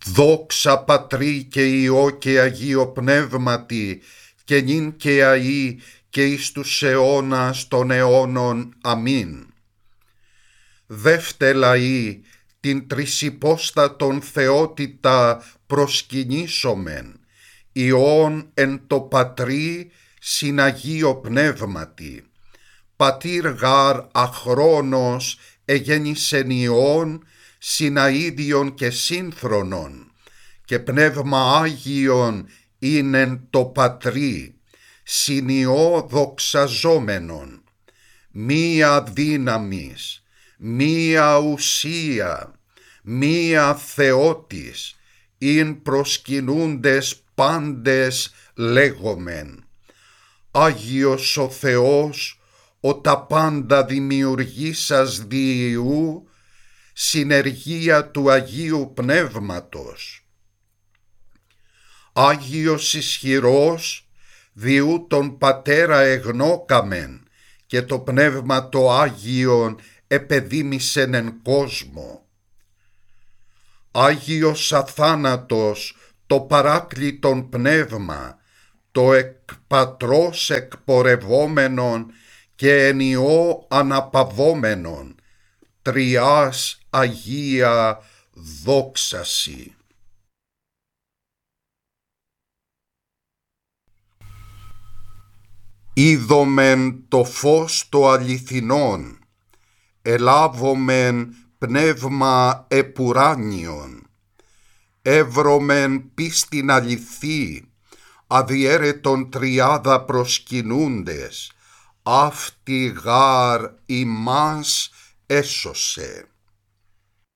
Δόξα Πατρί και Υιό και Αγίο Πνεύματι, και νυν και αΐ και εις τους αιώνας των αιώνων. Αμήν. Δεύτε λαοί, την τρισυπόστατον θεότητα προσκυνήσομεν, Υιόν εν το Πατρί συν Αγίο Πνεύματι. Πατήρ γάρ αχρόνος εγέννησεν Υιόν συν αΐδιον και σύνθρονον, και Πνεύμα Άγιον είναι το Πατρί, συν Υιό δοξαζόμενον. Μία δύναμις, μία ουσία, μία Θεότης, ειν προσκυνούντες πάντες λέγομεν. Άγιος ο Θεός, ο τα πάντα δημιουργήσας δι' Υιού, συνεργία του Αγίου Πνεύματος. Άγιος ισχυρός, διού τον Πατέρα εγνώκαμεν, και το Πνεύμα το Άγιον επεδήμησεν εν κόσμο. Άγιος αθάνατος, το παράκλητον Πνεύμα, το εκ Πατρός εκπορευόμενον και εν Υιό αναπαυόμενον, Τριάς Αγία δόξαση. Είδομεν το φως το αληθινόν, ελάβομεν πνεύμα επουράνιον, εύρωμεν πίστην αληθή, αδιέρετον τριάδα προσκυνούντες, αυτή γάρ ημάς έσωσε.